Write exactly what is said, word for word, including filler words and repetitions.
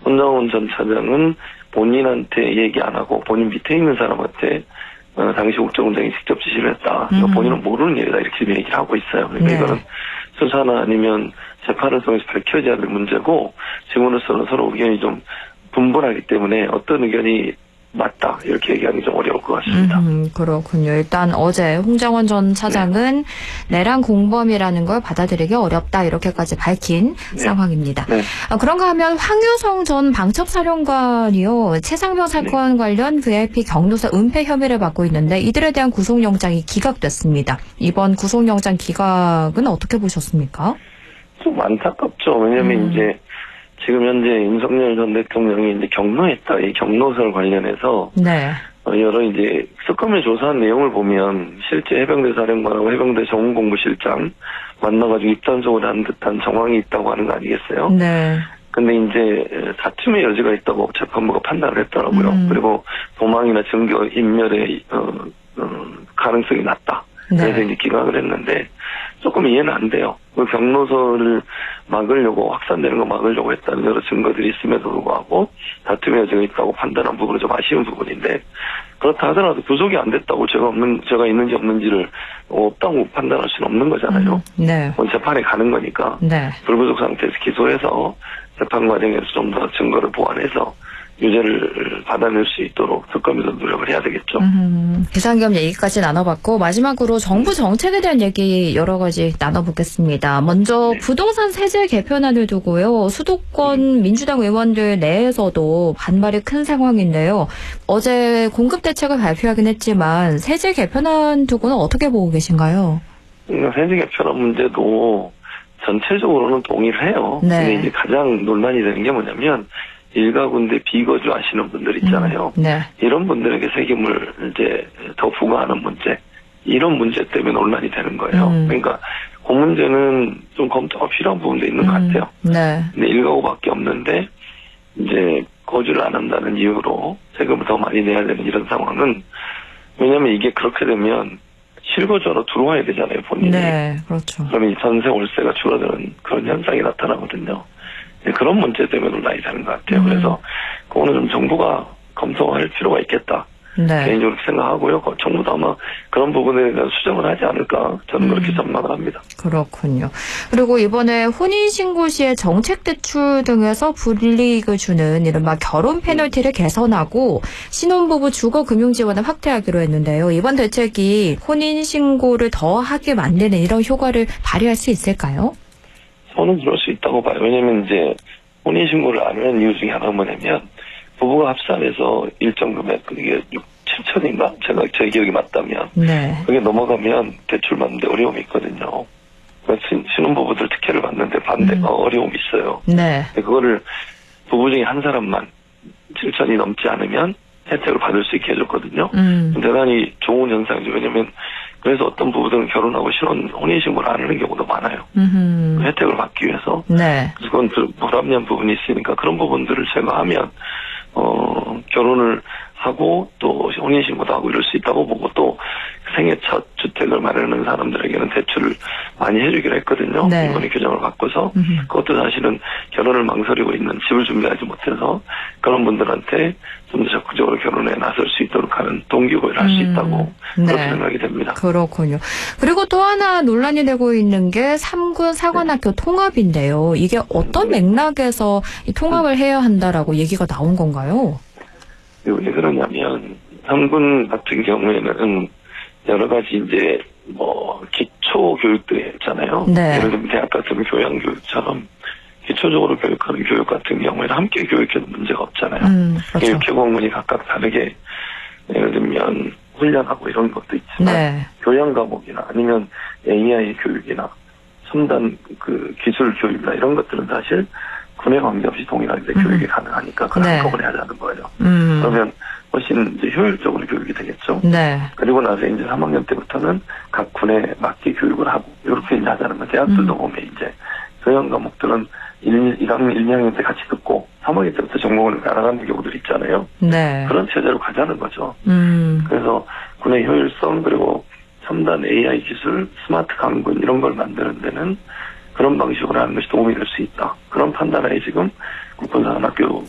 손정훈 전 차장은 본인한테 얘기 안 하고 본인 밑에 있는 사람한테 어, 당시 국정원장이 직접 지시를 했다. 음. 본인은 모르는 일이다. 이렇게 지금 얘기를 하고 있어요. 그러니까 네. 이거는 수사나 아니면 재판을 통해서 밝혀져야 될 문제고 지금으로서는 서로 의견이 좀 분분하기 때문에 어떤 의견이 맞다 이렇게 얘기하기 좀 어려울 것 같습니다. 음, 그렇군요. 일단 어제 홍장원 전 차장은 네. 내란 공범이라는 걸 받아들이기 어렵다 이렇게까지 밝힌 네. 상황입니다. 네. 아, 그런가 하면 황유성 전 방첩사령관이요. 최상병 사건 네. 관련 브이아이피 경로사 은폐 혐의를 받고 있는데 이들에 대한 구속영장이 기각됐습니다. 이번 구속영장 기각은 어떻게 보셨습니까? 좀 안타깝죠. 왜냐하면 음. 이제 지금 현재 윤석열 전 대통령이 이제 경로했다. 이 경로설 관련해서 네. 여러 이제 특검에 조사한 내용을 보면 실제 해병대 사령관하고 해병대 정훈공부실장 만나가지고 입단속을 한 듯한 정황이 있다고 하는 거 아니겠어요? 네. 근데 이제 다툼의 여지가 있다고 재판부가 판단을 했더라고요. 음. 그리고 도망이나 증거 인멸의 어, 어, 가능성이 낮다. 네. 그래서 이제 기각을 했는데 조금 이해는 안 돼요. 그 경로설을 막으려고 확산되는 거 막으려고 했다는 여러 증거들이 있음에도 불구하고 다툼의 여지가 있다고 판단한 부분은 좀 아쉬운 부분인데 그렇다 하더라도 구속이 안 됐다고 제가 없는 제가 있는지 없는지를 없다고 판단할 수는 없는 거잖아요. 음, 네. 재판에 가는 거니까 네. 불구속 상태에서 기소해서 재판 과정에서 좀 더 증거를 보완해서 유죄를 받아낼 수 있도록 특검에서 노력을 해야 되겠죠. 음, 비상겸 얘기까지 나눠봤고 마지막으로 정부 정책에 대한 얘기 여러 가지 나눠보겠습니다. 먼저 네. 부동산 세제 개편안을 두고요. 수도권 음. 민주당 의원들 내에서도 반발이 큰 상황인데요. 어제 공급 대책을 발표하긴 했지만 세제 개편안 두고는 어떻게 보고 계신가요? 세제 개편안 문제도 전체적으로는 동의를 해요. 네. 근데 이제 가장 논란이 되는 게 뭐냐면 일가구인데 비거주 하시는 분들 있잖아요. 음, 네. 이런 분들에게 세금을 이제 더 부과하는 문제, 이런 문제 때문에 논란이 되는 거예요. 음. 그러니까 그 문제는 좀 검토가 필요한 부분도 있는 음, 것 같아요. 네. 근데 일가구밖에 없는데 이제 거주를 안 한다는 이유로 세금을 더 많이 내야 되는 이런 상황은 왜냐하면 이게 그렇게 되면 실거주하러 들어와야 되잖아요, 본인이. 네, 그렇죠. 그러면 이 전세 월세가 줄어드는 그런 현상이 나타나거든요. 그런 문제 때문에 논란이 되는 것 같아요. 음. 그래서 그거는 좀 정부가 검토할 필요가 있겠다. 네. 개인적으로 생각하고요. 정부도 아마 그런 부분에 대한 수정을 하지 않을까 저는 음. 그렇게 전망을 합니다. 그렇군요. 그리고 이번에 혼인신고 시에 정책대출 등에서 불이익을 주는 이른바 결혼 페널티를 개선하고 신혼부부 주거금융 지원을 확대하기로 했는데요. 이번 대책이 혼인신고를 더 하게 만드는 이런 효과를 발휘할 수 있을까요? 저는 그럴 수 있다고 봐요. 왜냐면 이제 혼인신고를 안 하는 이유 중에 하나가 뭐냐면 부부가 합산해서 일정 금액, 그게 칠천인가? 제가 제 기억이 맞다면. 네. 그게 넘어가면 대출 받는데 어려움이 있거든요. 그래서 신혼부부들 특혜를 받는데 반대가 음. 어려움이 있어요. 네. 그거를 부부 중에 한 사람만 칠천이 넘지 않으면 혜택을 받을 수 있게 해줬거든요. 음. 대단히 좋은 현상이죠. 왜냐면 그래서 어떤 부부들은 결혼하고 신혼, 혼인신고를 안 하는 경우도 많아요. 그 혜택을 받기 위해서. 네. 그래서 그건 불합리한 부분이 있으니까 그런 부분들을 제거하면, 어, 결혼을 하고 또 혼인신고도 하고 이럴 수 있다고 보고 또 생애 첫 주택을 마련하는 사람들에게는 대출을 많이 해주기로 했거든요. 네. 이번에 규정을 바꿔서. 음흠. 그것도 사실은 결혼을 망설이고 있는 집을 준비하지 못해서 그런 분들한테 좀 더 적극적으로 결혼에 나설 수 있도록 하는 동기부여를 할 수 음. 있다고 그렇게 네. 생각이 됩니다. 그렇군요. 그리고 또 하나 논란이 되고 있는 게 삼군 사관학교 네. 통합인데요. 이게 어떤 네. 맥락에서 이 통합을 해야 한다라고 얘기가 나온 건가요? 왜 그러냐면 삼군 같은 경우에는 여러 가지 이제 뭐 기초 교육들이 있잖아요. 네. 예를 들면 대학 같은 교양 교육처럼 기초적으로 교육하는 교육 같은 경우에는 함께 교육해도 문제가 없잖아요. 음, 그렇죠. 교육공문이 각각 다르게 예를 들면 훈련하고 이런 것도 있지만 네. 교양 과목이나 아니면 에이아이 교육이나 첨단 그 기술 교육이나 이런 것들은 사실 군에 관계없이 동일하게 음. 교육이 가능하니까 그걸 네. 한꺼번에 하자는 거예요. 음. 그러면 훨씬 이제 효율적으로 교육이 되겠죠. 네. 그리고 나서 이제 삼 학년 때부터는 각 군에 맞게 교육을 하고 이렇게 이제 하자는 거. 대학들도 음. 보면 이제 교양 과목들은 일 학년, 일, 이 학년 때 같이 듣고 삼 학년 때부터 전공을 알아가는 경우들 있잖아요. 네. 그런 체제로 가자는 거죠. 음. 그래서 군의 효율성 그리고 첨단 에이아이 기술, 스마트 강군 이런 걸 만드는 데는 그런 방식으로 하는 것이 도움이 될 수 있다. 그런 판단하에 지금 국군사관학교